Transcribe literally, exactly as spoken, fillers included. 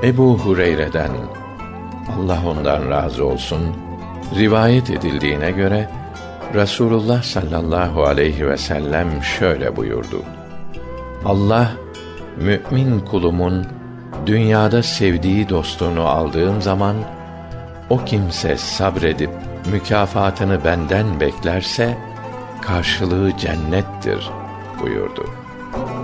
Ebu Hureyre'den, Allah ondan razı olsun, rivayet edildiğine göre Rasulullah sallallahu aleyhi ve sellem şöyle buyurdu: Allah, mümin kulumun dünyada sevdiği dostunu aldığım zaman, o kimse sabredip mükafatını benden beklerse karşılığı cennettir buyurdu.